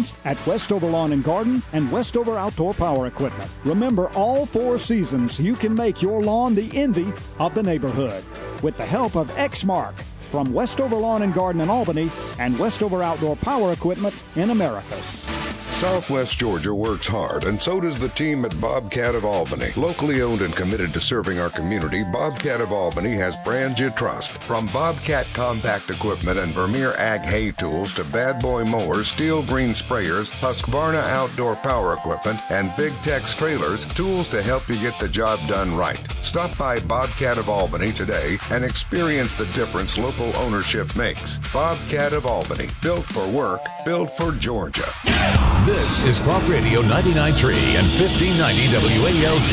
seasons at Westover Lawn and Garden and Westover Outdoor Power Equipment. Remember, all 4 seasons you can make your lawn the envy of the neighborhood with the help of Exmark from Westover Lawn and Garden in Albany and Westover Outdoor Power Equipment in Americus. Southwest Georgia works hard, and so does the team at Bobcat of Albany. Locally owned and committed to serving our community, Bobcat of Albany has brands you trust. From Bobcat compact equipment and Vermeer Ag hay tools to Bad Boy mowers, Steel Green sprayers, Husqvarna outdoor power equipment, and Big Tex trailers, tools to help you get the job done right. Stop by Bobcat of Albany today and experience the difference local ownership makes. Bobcat of Albany, built for work, built for Georgia. This is Talk Radio 99.3 and 1590 WALG.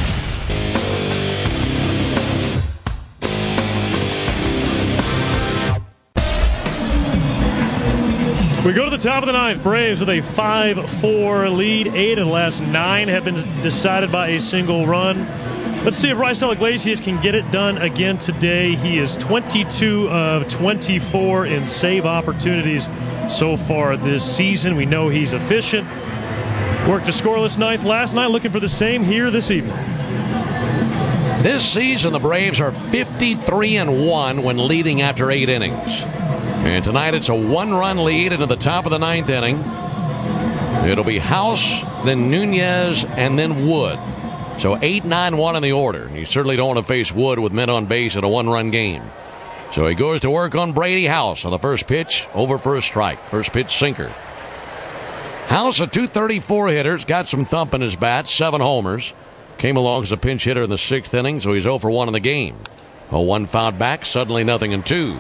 We go to the top of the ninth. Braves with a 5-4 lead. 8 of the last 9 have been decided by a single run. Let's see if Raisel Iglesias can get it done again today. He is 22 of 24 in save opportunities so far this season. We know he's efficient. Worked a scoreless ninth last night, looking for the same here this evening. This season, the Braves are 53-1 when leading after 8 innings. And tonight it's a 1-run lead into the top of the 9th inning. It'll be House, then Nunez, and then Wood. So 8-9-1 in the order. You certainly don't want to face Wood with men on base in a 1-run game. So he goes to work on Brady House on the first pitch, over for a strike. First pitch sinker. House, a .234 hitter, got some thump in his bat, 7 homers. Came along as a pinch hitter in the 6th inning, so he's 0 for 1 in the game. A 1 fouled back, suddenly 0-2.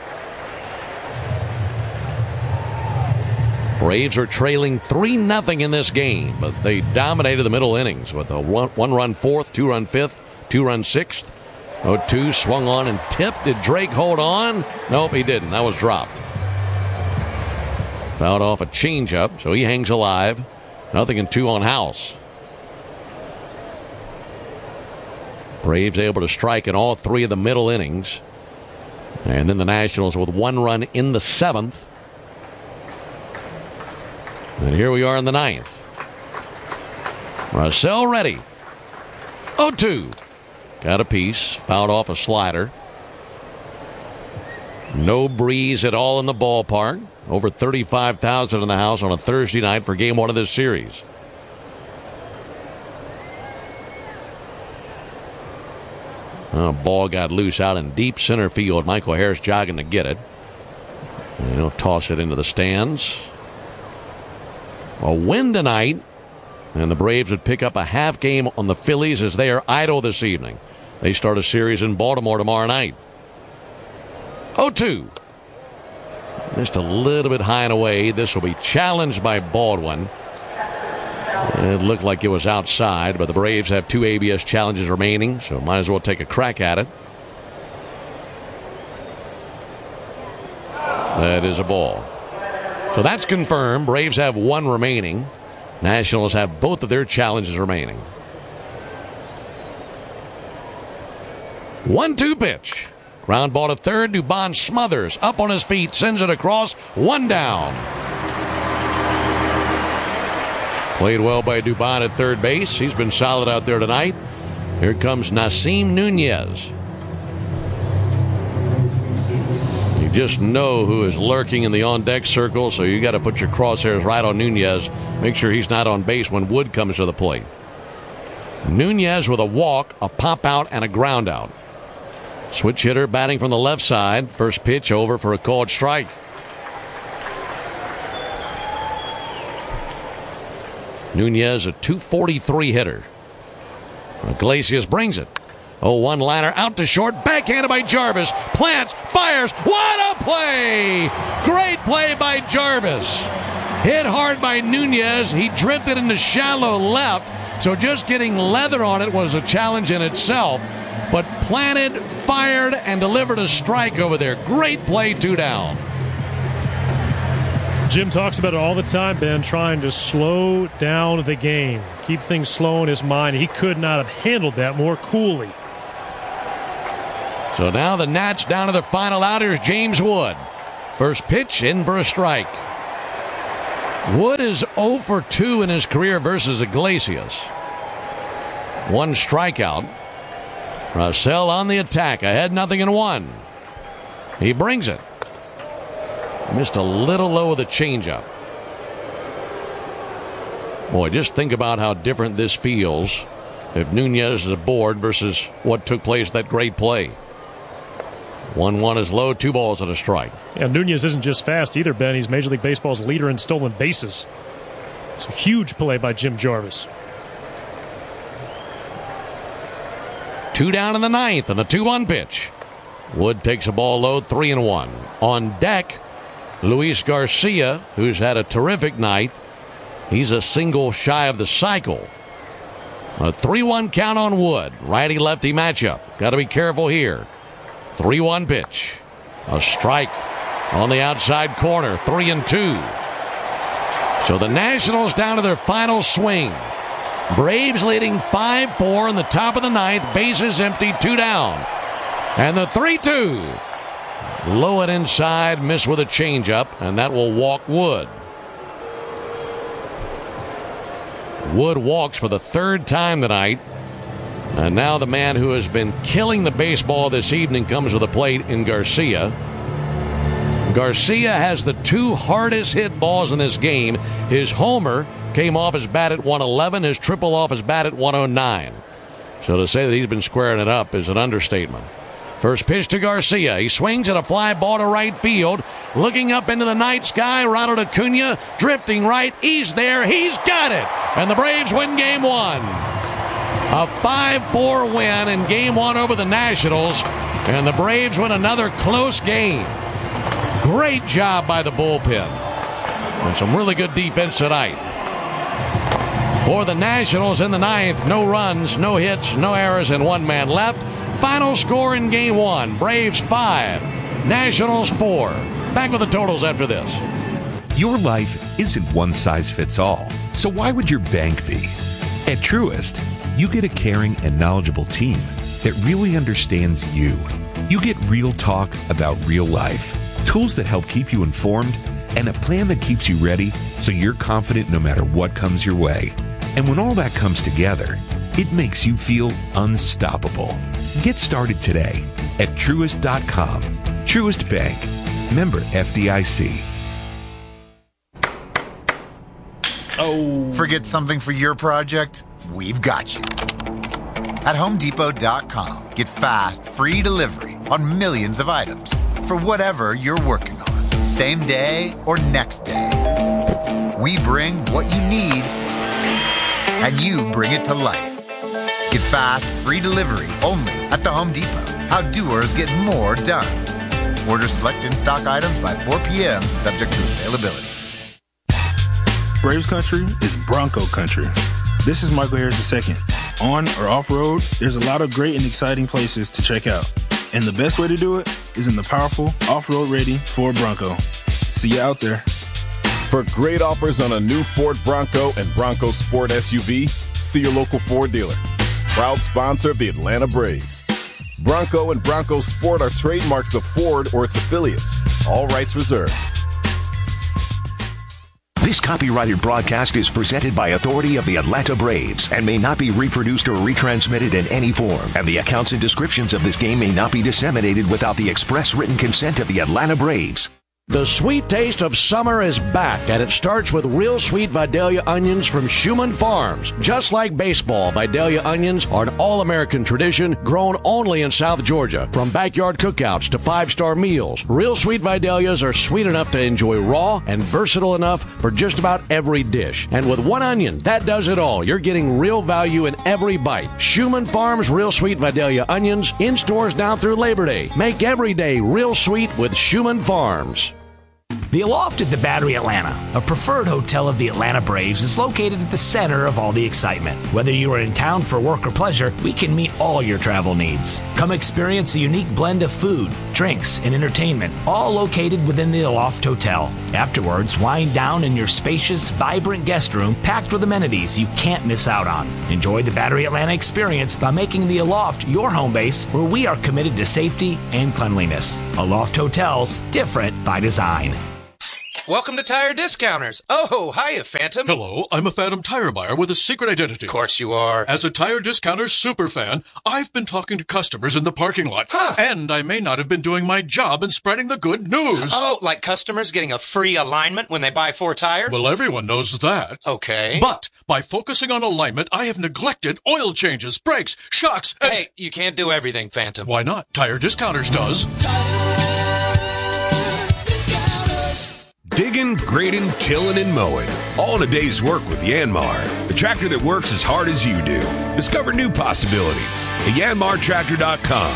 Braves are trailing 3-0 in this game, but they dominated the middle innings with a 1-run 4th, 2-run 5th, 2-run 6th. 0-2 swung on and tipped. Did Drake hold on? Nope, he didn't. That was dropped. Fouled off a changeup, so he hangs alive. 0-2 on House. Braves able to strike in all 3 of the middle innings. And then the Nationals with 1 run in the 7th. And here we are in the 9th. Raisel ready. 0-2. Got a piece. Fouled off a slider. No breeze at all in the ballpark. Over 35,000 in the house on a Thursday night for Game 1 of this series. Ball got loose out in deep center field. Michael Harris jogging to get it. And he'll toss it into the stands. A win tonight, and the Braves would pick up a half game on the Phillies as they are idle this evening. They start a series in Baltimore tomorrow night. 0-2. Just a little bit high and away. This will be challenged by Baldwin. It looked like it was outside, but the Braves have 2 ABS challenges remaining, so might as well take a crack at it. That is a ball. So that's confirmed. Braves have 1 remaining. Nationals have both of their challenges remaining. 1-2 pitch. Ground ball to third. Dubon smothers. Up on his feet. Sends it across. 1 down. Played well by Dubon at third base. He's been solid out there tonight. Here comes Nasim Nunez. You just know who is lurking in the on-deck circle, so you got to put your crosshairs right on Nunez. Make sure he's not on base when Wood comes to the plate. Nunez with a walk, a pop out, and a ground out. Switch hitter batting from the left side. First pitch over for a called strike. Nunez, a .243 hitter. Iglesias brings it. 0-1 liner out to short. Backhanded by Jarvis. Plants. Fires. What a play! Great play by Jarvis. Hit hard by Nunez. He drifted into shallow left. So just getting leather on it was a challenge in itself. But planted, fired, and delivered a strike over there. Great play, 2 down. Jim talks about it all the time, Ben, trying to slow down the game. Keep things slow in his mind. He could not have handled that more coolly. So now the Nats down to their final out. Here's James Wood. First pitch in for a strike. Wood is 0 for 2 in his career versus Iglesias. 1 strikeout. Russell on the attack, ahead 0-1. He brings it. Missed a little low with a changeup. Boy, just think about how different this feels if Nunez is aboard versus what took place, that great play. 1-1 is low, 2 balls and a strike. Yeah, Nunez isn't just fast either, Ben. He's Major League Baseball's leader in stolen bases. It's a huge play by Jim Jarvis. 2 down in the 9th, and the 2-1 pitch. Wood takes a ball low, 3-1. On deck, Luis Garcia, who's had a terrific night. He's a single shy of the cycle. A 3-1 count on Wood. Righty-lefty matchup. Got to be careful here. 3-1 pitch. A strike on the outside corner. 3-2. So the Nationals down to their final swing. Braves leading 5-4 in the top of the 9th. Bases empty, 2 down. And the 3-2. Low and inside, miss with a changeup, and that will walk Wood. Wood walks for the 3rd time tonight. And now the man who has been killing the baseball this evening comes to the plate in Garcia. Garcia has the 2 hardest hit balls in this game. His homer came off his bat at 111, his triple off his bat at 109. So to say that he's been squaring it up is an understatement. First pitch to Garcia. He swings at a fly ball to right field. Looking up into the night sky, Ronald Acuna drifting right. He's there. He's got it. And the Braves win Game 1. A 5-4 win in Game 1 over the Nationals. And the Braves win another close game. Great job by the bullpen. And some really good defense tonight. For the Nationals in the 9th, no runs, no hits, no errors, and 1 man left. Final score in Game 1, Braves 5, Nationals 4. Back with the totals after this. Your life isn't one size fits all, so why would your bank be? At Truist, you get a caring and knowledgeable team that really understands you. You get real talk about real life, tools that help keep you informed, and a plan that keeps you ready so you're confident no matter what comes your way. And when all that comes together, it makes you feel unstoppable. Get started today at Truist.com. Truist Bank. Member FDIC. Oh. Forget something for your project? We've got you. At HomeDepot.com, get fast, free delivery on millions of items for whatever you're working on. Same day or next day. We bring what you need, and you bring it to life. Get fast, free delivery only at the Home Depot. How doers get more done. Order select in-stock items by 4 p.m., subject to availability. Braves country is Bronco country. This is Michael Harris II. On or off-road, there's a lot of great and exciting places to check out. And the best way to do it is in the powerful, off-road ready Ford Bronco. See you out there. For great offers on a new Ford Bronco and Bronco Sport SUV, see your local Ford dealer. Proud sponsor of the Atlanta Braves. Bronco and Bronco Sport are trademarks of Ford or its affiliates. All rights reserved. This copyrighted broadcast is presented by authority of the Atlanta Braves and may not be reproduced or retransmitted in any form. And the accounts and descriptions of this game may not be disseminated without the express written consent of the Atlanta Braves. The sweet taste of summer is back, and it starts with real sweet Vidalia onions from Schumann Farms. Just like baseball, Vidalia onions are an all-American tradition grown only in South Georgia. From backyard cookouts to five-star meals, real sweet Vidalias are sweet enough to enjoy raw and versatile enough for just about every dish. And with one onion, that does it all. You're getting real value in every bite. Schumann Farms Real Sweet Vidalia onions in stores now through Labor Day. Make every day real sweet with Schumann Farms. The Aloft at the Battery Atlanta, a preferred hotel of the Atlanta Braves, is located at the center of all the excitement. Whether you are in town for work or pleasure, we can meet all your travel needs. Come experience a unique blend of food, drinks, and entertainment, all located within the Aloft Hotel. Afterwards, wind down in your spacious, vibrant guest room packed with amenities you can't miss out on. Enjoy the Battery Atlanta experience by making the Aloft your home base, where we are committed to safety and cleanliness. Aloft Hotels, different by design. Welcome to Tire Discounters. Oh, hiya, Phantom. Hello, I'm a Phantom tire buyer with a secret identity. Of course you are. As a Tire Discounters superfan, I've been talking to customers in the parking lot. Huh. And I may not have been doing my job in spreading the good news. Oh, like customers getting a free alignment when they buy 4 tires? Well, everyone knows that. Okay. But by focusing on alignment, I have neglected oil changes, brakes, shocks, and... Hey, you can't do everything, Phantom. Why not? Tire Discounters does. Digging, grading, tilling, and mowing. All in a day's work with Yanmar, the tractor that works as hard as you do. Discover new possibilities at yanmartractor.com.